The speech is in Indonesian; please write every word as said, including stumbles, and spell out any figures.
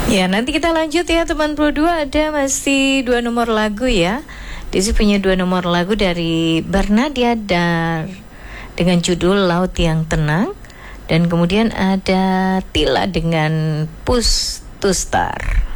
Ya, nanti kita lanjut ya teman Pro dua. Ada masih dua nomor lagu ya. Desi punya dua nomor lagu dari Bernadia Dar dengan judul Laut Yang Tenang. Dan kemudian ada Tila dengan Push to Star.